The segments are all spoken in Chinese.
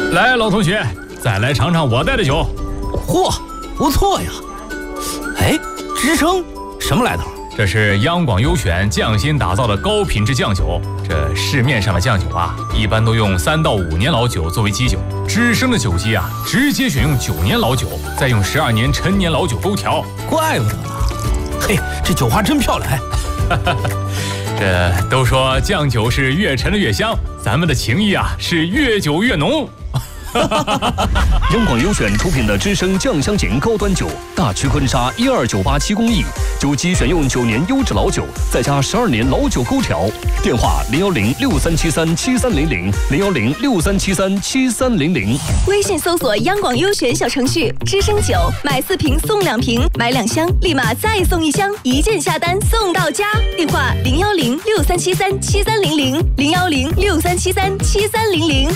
来，老同学，再来尝尝我带的酒。 嚯，不错呀！哎，吱声什么来头？ 这是央广优选匠心打造的高品质酱酒。这市面上的酱酒啊，一般都用3到5年老酒作为基酒。吱声的酒基啊，直接选用9年老酒，再用12年陈年老酒勾调。 怪不得呢。嘿，这酒花真漂亮！ 这都说酱酒是越陈的越香，咱们的情谊啊是越久越浓。 央广优选出品的吱声酱香型高端酒，大曲坤沙12987工艺，酒基选用9年优质老酒，再加12年老酒勾调。电话01063737300，01063737300。 微信搜索央广优选小程序，吱声酒买4瓶送2瓶，买2箱立马再送1箱，一键下单送到家。电话01063737300，01063737300。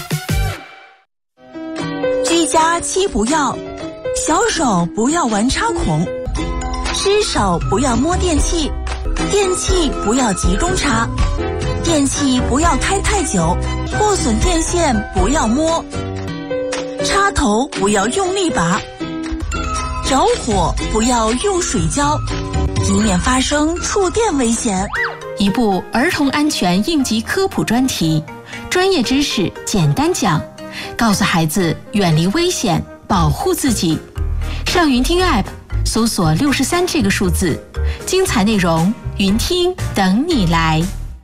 居家七不要：小手不要玩插孔，湿手不要摸电器，电器不要集中插，电器不要开太久，破损电线不要摸，插头不要用力拔，着火不要用水浇，以免发生触电危险。 一部儿童安全应急科普专题，专业知识简单讲，告诉孩子远离危险，保护自己。上云听 App 搜索63这个数字，精彩内容云听等你来。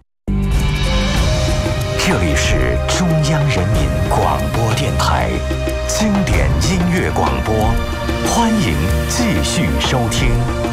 这里是中央人民广播电台经典音乐广播，欢迎继续收听。